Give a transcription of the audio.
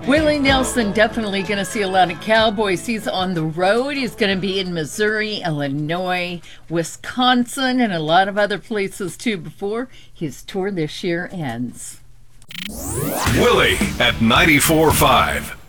Willie Nelson definitely going to see a lot of Cowboys. He's on the road. He's going to be in Missouri, Illinois, Wisconsin, and a lot of other places too before his tour this year ends. Willie at 94.5.